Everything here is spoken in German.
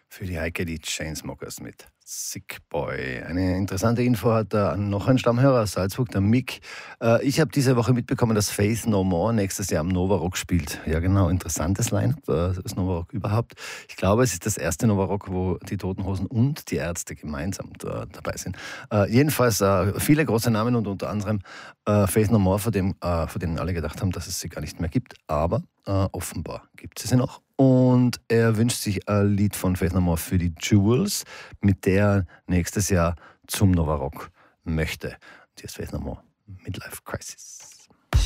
Für die Heike die Chainsmokers mit Sick Boy. Eine interessante Info hat noch ein Stammhörer aus Salzburg, der Mick. Ich habe diese Woche mitbekommen, dass Faith No More nächstes Jahr am Nova Rock spielt. Ja genau, interessantes Line-Up, das Nova Rock überhaupt. Ich glaube, es ist das erste Nova Rock, wo die Toten Hosen und die Ärzte gemeinsam dabei sind. Jedenfalls viele große Namen und unter anderem Faith No More, von denen alle gedacht haben, dass es sie gar nicht mehr gibt. Aber offenbar gibt es sie noch. Und er wünscht sich ein Lied von Faith No More für die Jewels, mit der er nächstes Jahr zum Nova Rock möchte. Und hier ist Faith No More, Midlife Crisis.